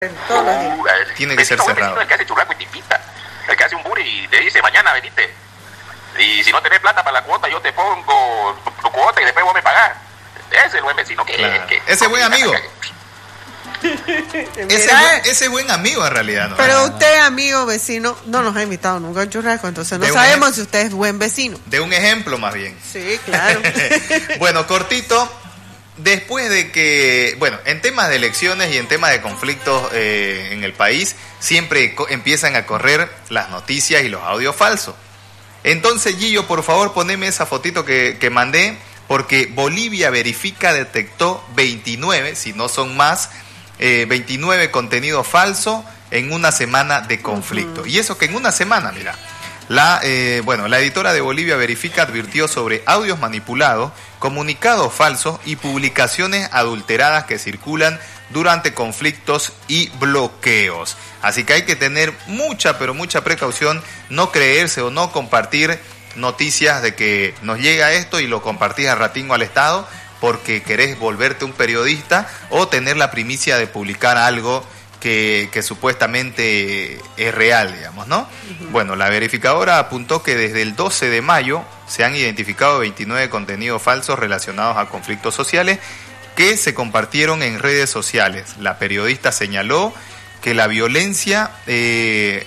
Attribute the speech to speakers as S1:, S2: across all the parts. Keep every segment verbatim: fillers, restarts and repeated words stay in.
S1: Todos los días.
S2: Uh,
S3: Tiene que ser
S2: vecino,
S3: cerrado.
S2: vecino, el que hace churrasco y te invita. El que hace un buri y te dice, mañana venite. Y si no tenés plata para la cuota, yo te pongo tu, tu cuota y después vos me pagás. Ese es el buen vecino que...
S3: Claro.
S2: que
S3: Ese buen amigo. Ese,
S1: Mira,
S3: buen, ese buen amigo en realidad, ¿no?
S1: pero
S3: Ah,
S1: usted, amigo vecino, no nos ha invitado nunca a un churrasco, entonces no
S3: De un
S1: sabemos
S3: ejem-
S1: si usted es buen vecino.
S3: De un ejemplo más bien.
S1: Sí, claro.
S3: Bueno, cortito. Después de que, bueno, en temas de elecciones y en temas de conflictos eh, en el país, siempre co- empiezan a correr las noticias y los audios falsos. Entonces, Gillo, por favor, poneme esa fotito que, que mandé, porque Bolivia Verifica detectó veintinueve, si no son más, eh, veintinueve contenidos falsos en una semana de conflicto. Uh-huh. Y eso que en una semana, mira. La, eh, bueno, la editora de Bolivia Verifica advirtió sobre audios manipulados, comunicados falsos y publicaciones adulteradas que circulan durante conflictos y bloqueos. Así que hay que tener mucha, pero mucha precaución, no creerse o no compartir noticias de que nos llega esto y lo compartís al ratingo al Estado porque querés volverte un periodista o tener la primicia de publicar algo Que, que supuestamente es real, digamos, ¿no? Uh-huh. Bueno, la verificadora apuntó que desde el doce de mayo se han identificado veintinueve contenidos falsos relacionados a conflictos sociales que se compartieron en redes sociales. La periodista señaló que la violencia, eh,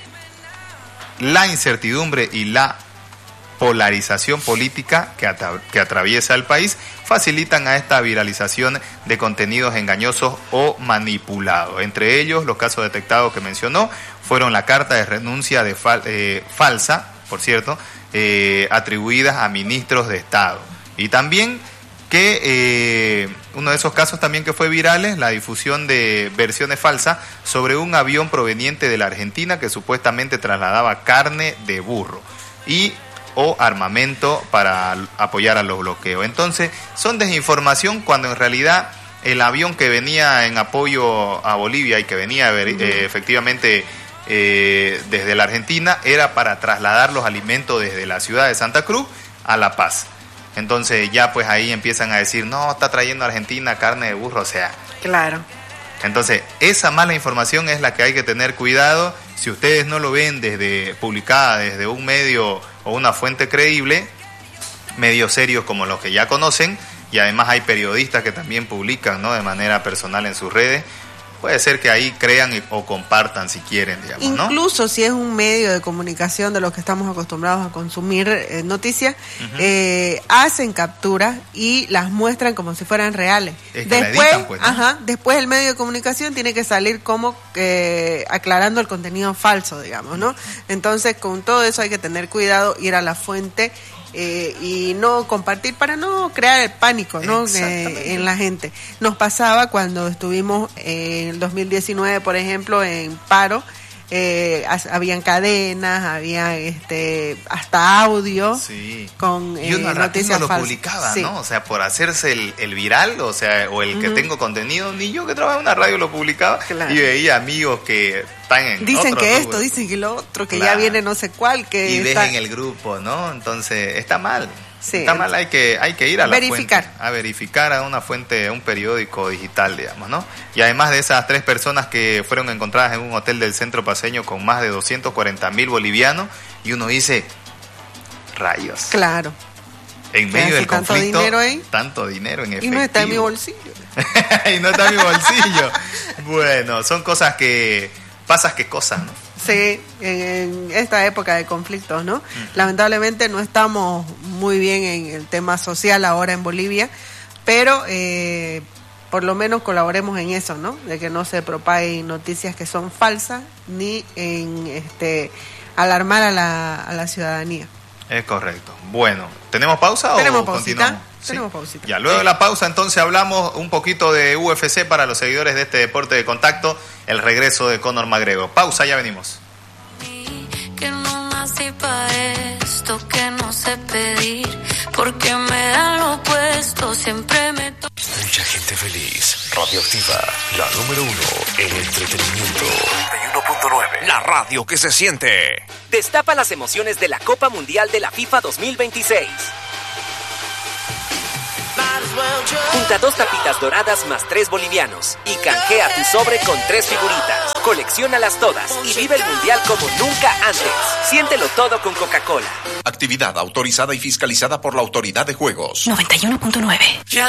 S3: la incertidumbre y la polarización política que, atra- que atraviesa el país facilitan a esta viralización de contenidos engañosos o manipulados. Entre ellos, los casos detectados que mencionó fueron la carta de renuncia de fal- eh, falsa, por cierto, eh, atribuidas a ministros de Estado. Y también que eh, uno de esos casos también que fue viral es la difusión de versiones falsas sobre un avión proveniente de la Argentina que supuestamente trasladaba carne de burro y o armamento para apoyar a los bloqueos. Entonces, son desinformación cuando en realidad el avión que venía en apoyo a Bolivia y que venía uh-huh. eh, efectivamente eh, desde la Argentina era para trasladar los alimentos desde la ciudad de Santa Cruz a La Paz. Entonces ya pues ahí empiezan a decir, no, está trayendo a Argentina carne de burro, o sea.
S1: Claro.
S3: Entonces, esa mala información es la que hay que tener cuidado. Si ustedes no lo ven desde publicada desde un medio o una fuente creíble, medios serios como los que ya conocen, y además hay periodistas que también publican, ¿no?, de manera personal en sus redes, puede ser que ahí crean o compartan si quieren, digamos, ¿no?
S1: Incluso si es un medio de comunicación de los que estamos acostumbrados a consumir eh, noticias, uh-huh. eh, hacen capturas y las muestran como si fueran reales.
S3: Es que
S1: después,
S3: la editan, pues, ¿no?
S1: ajá, después el medio de comunicación tiene que salir como eh, aclarando el contenido falso, digamos, ¿no? Entonces, con todo eso hay que tener cuidado, ir a la fuente Eh, y no compartir para no crear el pánico, ¿no? Eh, en la gente. Nos pasaba cuando estuvimos en el dos mil diecinueve, por ejemplo, en paro, eh, habían cadenas, había este hasta audio,
S3: sí.
S1: con
S3: eh, y uno
S1: noticias
S3: lo
S1: falsas.
S3: publicaba,
S1: sí.
S3: ¿no? O sea, por hacerse el, el viral, o sea, o el uh-huh. que tengo contenido, ni yo que trabajaba en una radio lo publicaba, claro. Y veía amigos que están en
S1: dicen que
S3: rubro.
S1: esto, dicen que lo otro, que
S3: claro.
S1: ya viene no sé cuál, que
S3: y
S1: está...
S3: dejen el grupo, ¿no? Entonces, está mal.
S1: Sí,
S3: está mal, hay que hay que ir a la
S1: verificar.
S3: fuente, a verificar a una fuente, a un periódico digital, digamos, ¿no? Y además de esas tres personas que fueron encontradas en un hotel del centro paceño con más de doscientos cuarenta mil bolivianos, y uno dice, rayos.
S1: Claro.
S3: En medio del
S1: tanto
S3: conflicto,
S1: dinero ahí?
S3: tanto dinero en
S1: y
S3: efectivo.
S1: no está en mi bolsillo.
S3: Y no está en mi bolsillo. Bueno, son cosas que, pasas que cosas, ¿no?
S1: Sí, en esta época de conflictos, ¿no? Uh-huh. Lamentablemente no estamos muy bien en el tema social ahora en Bolivia, pero eh, por lo menos colaboremos en eso, ¿no? De que no se propaguen noticias que son falsas ni en este alarmar a la, a la ciudadanía.
S3: Es correcto. Bueno, ¿tenemos pausa
S1: ¿Tenemos
S3: o
S1: pausita?
S3: continuamos?
S1: Tenemos
S3: sí.
S1: pausita.
S3: Ya, luego de la pausa entonces hablamos un poquito de U F C para los seguidores de este deporte de contacto, el regreso de Conor McGregor. Pausa, ya venimos.
S4: Que no nací para esto, que no sé pedir, porque me da lo opuesto, siempre me toca.
S5: Mucha gente feliz. Radioactiva, la número uno en entretenimiento. noventa y uno punto nueve. La radio que se siente.
S6: Destapa las emociones de la Copa Mundial de la FIFA dos mil veintiséis. Junta dos tapitas doradas más tres bolivianos y canjea tu sobre con tres figuritas. Colecciónalas todas y vive el mundial como nunca antes. Siéntelo todo con Coca-Cola.
S5: Actividad autorizada y fiscalizada por la Autoridad de Juegos.
S7: noventa y uno punto nueve.